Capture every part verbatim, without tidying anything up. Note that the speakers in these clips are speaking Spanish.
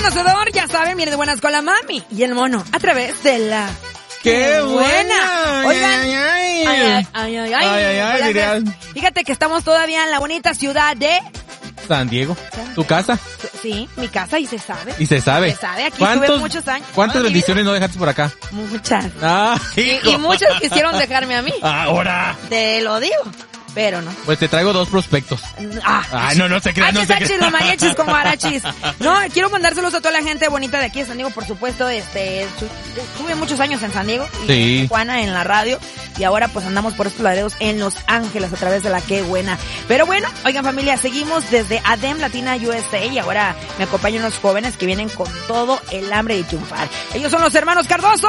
conocedor, ya saben, viene de buenas con la mami y el mono a través de la... ¡Qué buena! Oigan, Ay, ay, ay, ay, ay, ay, ay, dirían. Fíjate que estamos todavía en la bonita ciudad de... San Diego. ¿Tu casa? Sí, mi casa y se sabe. Y se sabe. Se sabe, aquí estuve muchos años. ¿Cuántas Ay, bendiciones no dejaste por acá? Muchas. Ah, y, y muchas quisieron dejarme a mí. Ahora. Te lo digo. Pero no. Pues te traigo dos prospectos. Ah, Ay, no, no se crean, no se crean. los mariachis como arachis. No, quiero mandárselos a toda la gente bonita de aquí de San Diego, por supuesto. Este, tuve muchos años en San Diego y sí. en Tijuana en la radio. Y ahora pues andamos por estos laderos en Los Ángeles a través de la Qué Buena. Pero bueno, oigan familia, seguimos desde ADEM Latina U S A y ahora me acompañan unos jóvenes que vienen con todo el hambre de triunfar. Ellos son los hermanos Cardoso.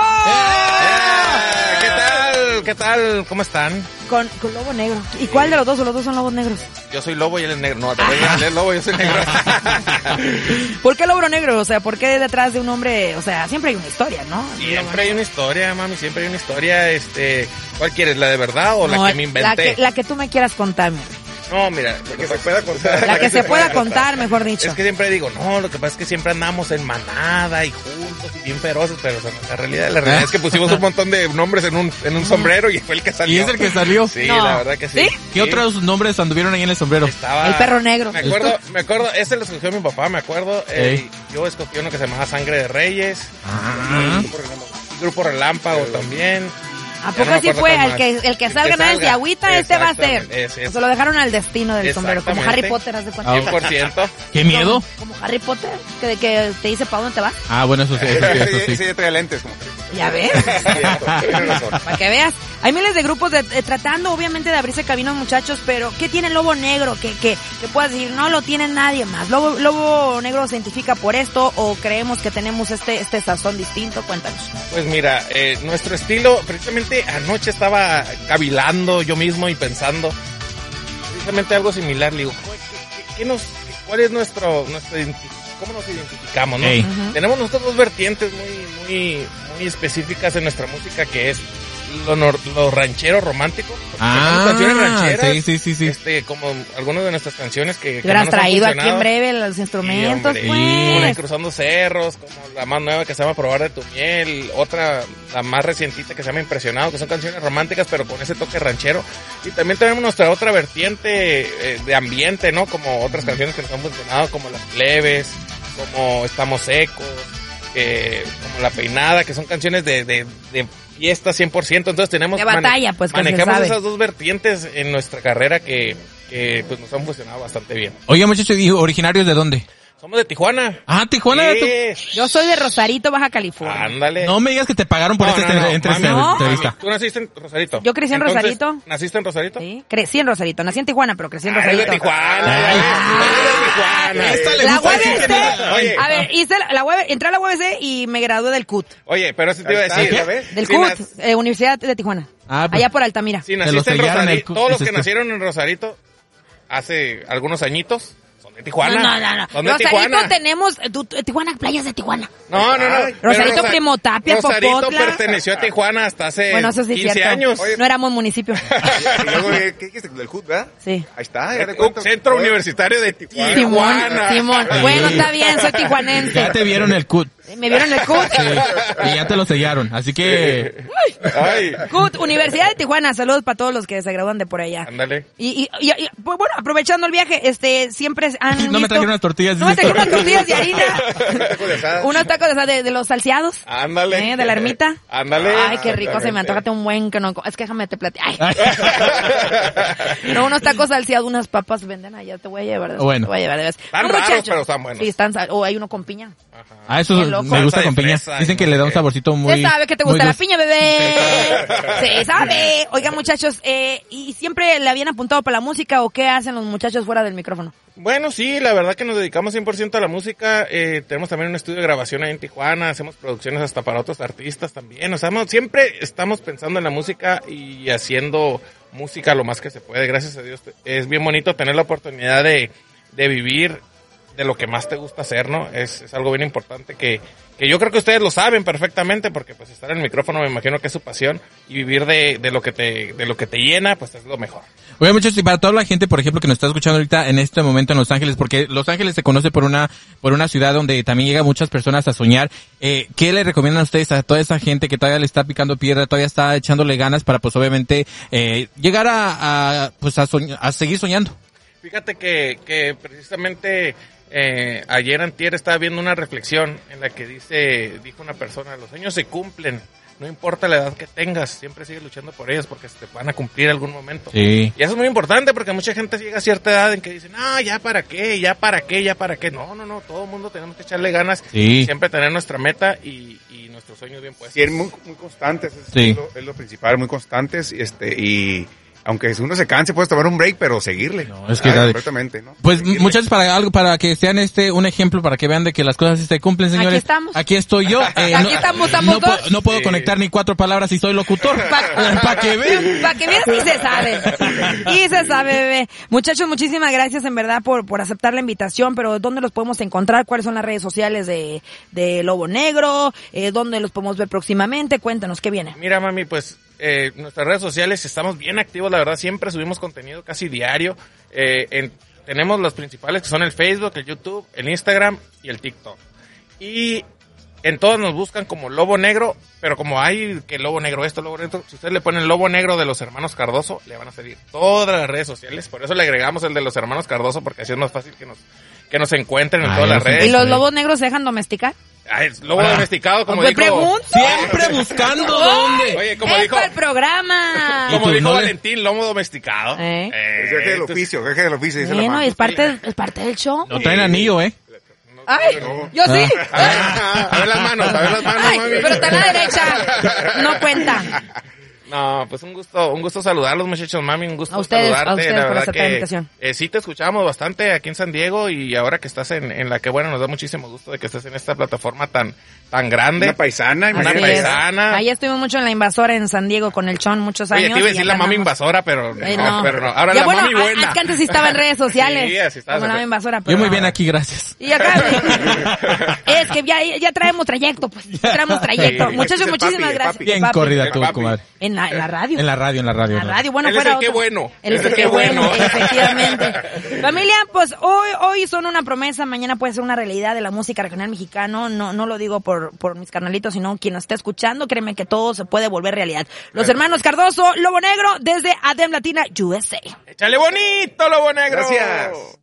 ¡Eh! ¿Qué tal? ¿Qué tal? ¿Cómo están? Con, con Lobo Negro. ¿Y cuál de los dos o los dos son lobos negros? Yo soy Lobo y él es negro. No, te voy a leer Lobo, yo soy negro. ¿Por qué Lobo Negro? O sea, ¿por qué detrás de un hombre? O sea, siempre hay una historia, ¿no? Siempre hay una historia, mami, siempre hay una historia. Este, ¿cuál quieres? ¿La de verdad o no, la que me inventé? La que, la que tú me quieras contar, mi No, mira, la que se pueda contar. La que se pueda contar, mejor dicho. Es que siempre digo, no, lo que pasa es que siempre andamos en manada y juntos y bien feroces, pero o sea, la realidad, la realidad es que pusimos un montón de nombres en un, en un sombrero y fue el que salió. ¿Y es el que salió? Sí, no. la verdad que sí. ¿Sí? ¿Qué sí. otros nombres anduvieron ahí en el sombrero? Estaba... El perro negro. Me acuerdo, me acuerdo, ese lo escogió mi papá, me acuerdo. Eh, Ey. yo escogí uno que se llamaba Sangre de Reyes. Ah. Y Grupo Relámpago también. ¿A Ya poco no me así acuerdo fue? cuál El más. que, el que El salga que nadie de salga. agüita, este va a ser. Exactamente, ese, ese. Se lo dejaron al destino del sombrero, como Exactamente. Harry Potter, haz de cuenta. cien por ciento. ¿Qué miedo? Como, como Harry Potter, que, de que te dice para dónde te vas. Ah, bueno, eso sí, eso sí, eso Sí, sí. sí, trae lentes. Como Ya ves. cierto, tienes razón. Para que veas. Hay miles de grupos de, de- tratando, obviamente, de abrirse camino, muchachos, pero ¿qué tiene Lobo Negro? Que, que, que puedas decir, no lo tiene nadie más. Lobo, Lobo Negro se identifica por esto o creemos que tenemos este, este sazón distinto. Cuéntanos. Pues mira, eh, nuestro estilo, precisamente anoche estaba cavilando yo mismo y pensando precisamente algo similar. Le digo, ¿qué, qué, qué nos, qué- ¿cuál es nuestro, nuestro identi- cómo nos identificamos, no? Ey. Ujú. Tenemos nosotros dos vertientes muy, muy, muy específicas en nuestra música, que es lo, nor- lo ranchero romántico. Tenemos canciones rancheras. sí, sí, sí, sí. Este, como algunas de nuestras canciones que, que Te hubieras no nos han traído aquí en funcionado. breve los instrumentos, Sí, hombre. pues. Una en Cruzando Cerros, como la más nueva que se llama Probar de tu miel, otra, la más recientita que se llama Impresionado, que son canciones románticas pero con ese toque ranchero. Y también tenemos nuestra otra vertiente eh, de ambiente, ¿no? Como otras canciones que nos han funcionado, como Las Plebes, como Estamos Secos, que, como La Peinada, que son canciones de, de, de fiesta cien por ciento. Entonces tenemos... De batalla, pues, que se manejamos sabe. esas dos vertientes en nuestra carrera que, que pues nos han funcionado bastante bien. Oiga, muchachos, ¿y originarios de dónde? Somos de Tijuana. Ah, Tijuana. Sí. tú- Yo soy de Rosarito, Baja California. Ándale. No me digas que te pagaron por No, esta no, no, entre- mami, entre- no. entrevista. Mami, ¿tú naciste en Rosarito? Yo crecí en Entonces, Rosarito. ¿Naciste en Rosarito? Sí, crecí en Rosarito. Nací en Tijuana, pero crecí en Ah, eres Rosarito. de Tijuana. Ay. Eres de Tijuana. Esta le La gusta U decir que B C. no- Oye. A ver, hice la, la U B, entré a la U B C y me gradué del C U T. Oye, pero eso te iba a Ahí está, decir. ¿ya ves? Del Si C U nac- T, eh, Universidad de Tijuana. Ah, pues- Allá por Altamira. Si lo naciste en sellaron el Rosarito, cu- todos los que ese- nacieron en Rosarito hace algunos añitos son de Tijuana. No, no, no. Son de Rosarito Tijuana. tenemos, tu- tu- Tijuana, playas de Tijuana. No, no, no. Ay. Pero Rosarito, Rosa- Primo Tapia, Rosarito Popotla. perteneció a Tijuana hasta hace Bueno, eso sí es quince cierto. años. Oye, No éramos municipio. Y luego, ¿qué qué dijiste? Del H U D, ¿verdad? Sí. Ahí está, ya te Un cuento. Centro Universitario de Tijuana. Simón, Tijuana. Simón. Bueno, está bien, soy tijuanense. Ya te vieron el C U T. Me vieron el C U T. Sí, y ya te lo sellaron. Así que... Ay, C U T, Universidad de Tijuana. Saludos para todos los que se gradúan de por allá. ándale. Y, y, y- y, pues, bueno, aprovechando el viaje, este, siempre han No me visto- trajeron unas tortillas. No me dices tú. trajeron unas tortillas de harina. Taco de asada. Unos tacos de, de, de los salseados. Ándale. ¿Eh? De la ermita. Ándale. Ay, qué rico, se me antoja un buen que no... Es que déjame te platico. Ay. No, unos tacos salseados, unas papas venden allá, te voy a llevar. Bueno. Te voy a llevar de vez. Están No, raros, muchachos. pero están buenos. Sí, están... sal- O hay uno con piña. Ah, eso Qué loco. me gusta Salsa con de piña. fresa, Dicen que no le da sé un qué. saborcito muy... Se sabe que te muy gusta la dulce. piña, bebé. Se sabe. Oigan, muchachos, eh, ¿y siempre le habían apuntado para la música o qué hacen los muchachos fuera del micrófono? Bueno, sí, la verdad que nos dedicamos cien por ciento a la música. Eh, tenemos también un estudio de grabación ahí en Tijuana. Hacemos producciones hasta para otros artistas también. O sea, no, siempre estamos pensando en la música y haciendo música lo más que se puede. Gracias a Dios. Es bien bonito tener la oportunidad de, de vivir de lo que más te gusta hacer, ¿no? Es, es algo bien importante que, que yo creo que ustedes lo saben perfectamente, porque pues estar en el micrófono me imagino que es su pasión, y vivir de, de lo que te, de lo que te llena, pues es lo mejor. Oye, muchachos, y para toda la gente, por ejemplo, que nos está escuchando ahorita en este momento en Los Ángeles, porque Los Ángeles se conoce por una, por una ciudad donde también llegan muchas personas a soñar, eh, ¿qué le recomiendan a ustedes a toda esa gente que todavía le está picando piedra, todavía está echándole ganas para pues obviamente, eh, llegar a, a pues a, soñ- a seguir soñando? Fíjate que, que precisamente eh, ayer antier estaba viendo una reflexión en la que dice, dijo una persona, los sueños se cumplen, no importa la edad que tengas, siempre sigue luchando por ellos porque se te van a cumplir algún momento. Sí. Y eso es muy importante porque mucha gente llega a cierta edad en que dice, no, ya para qué, ya para qué, ya para qué. No, no, no, todo el mundo tenemos que echarle ganas, Sí. siempre tener nuestra meta y, y nuestros sueños bien puestos. Sí, es muy, muy constantes, es, Sí. lo, es lo principal, muy constantes, y este, y aunque uno se canse, puedes tomar un break, pero seguirle. No, es que Ah, dale. completamente, ¿no? Pues Seguirle. muchachos, para algo, para que sean este un ejemplo, para que vean de que las cosas sí se cumplen, señores. Aquí estamos. Aquí estoy yo. Eh, Aquí estamos, estamos no, dos. puedo- no puedo Sí. conectar ni cuatro palabras y soy locutor. Pa- Para que vean. Para que veas, y se sabe. Y se sabe, bebé. Muchachos, muchísimas gracias en verdad por, por aceptar la invitación, pero ¿dónde los podemos encontrar? ¿Cuáles son las redes sociales de, de Lobo Negro? Eh, ¿Dónde los podemos ver próximamente? Cuéntanos, ¿qué viene? Mira, mami, pues eh, nuestras redes sociales estamos bien activos, la verdad, siempre subimos contenido casi diario. Eh, en, tenemos los principales que son el Facebook, el YouTube, el Instagram y el TikTok. Y en todos nos buscan como Lobo Negro, pero como hay que Lobo Negro esto, Lobo Negro, si ustedes le ponen Lobo Negro de los hermanos Cardoso, le van a salir todas las redes sociales. Por eso le agregamos el de los hermanos Cardoso, porque así es más fácil que nos, que nos encuentren en Ah, todas ya las sé. redes. ¿Y los lobos negros se dejan domesticar? Ah, es lobo Ah. domesticado, como Me dijo. pregunto. Siempre buscando dónde. Oye, como es dijo, para el programa. como ¿Y tú, dijo no le- Valentín, lomo domesticado. ¿Eh? Eh, Es jefe del entonces, oficio, jefe del oficio, dice la Bueno, mamá. es parte, es parte del show. No traen anillo, ¿eh? Ay, yo sí. A ver, a ver las manos, a ver las manos, Ay, mami. pero está a la derecha. No cuenta. No, pues un gusto, un gusto saludarlos, muchachos, mami, un gusto A ustedes, saludarte. a ustedes la por verdad aceptar la que invitación. eh, sí te escuchábamos bastante aquí en San Diego y ahora que estás en, en la que bueno, nos da muchísimo gusto de que estés en esta plataforma tan tan grande. Una paisana, Una Así es. imagínate. paisana. Ahí estuvimos mucho en la invasora en San Diego con el Chon muchos años. Oye, te iba a y decir la acá mami andamos. invasora, pero, Eh, no, no. pero no. Ahora Ya, la bueno, mami a- buena. es que antes sí estaba en redes sociales. Sí, así estaba. Como la mami invasora. Pero Yo muy no. bien aquí, gracias. Y acá, es que ya, ya traemos trayecto, pues. Ya traemos trayecto. Sí. Muchachos, Es el muchísimas papi, el gracias. papi. Bien Papi. corrida El tú, papi. comadre. En la, en la radio. En la radio, en la radio. La radio, bueno, Él es fuera el qué otro. bueno. Él es el qué bueno, efectivamente. Familia, pues hoy hoy son una promesa, mañana puede ser una realidad de la música regional mexicano. No no lo digo por por mis carnalitos, sino quien nos esté escuchando, créeme que todo se puede volver realidad. Los hermanos Cardoso, Lobo Negro, desde Adem Latina U S A. Échale bonito, lobo negro. Gracias.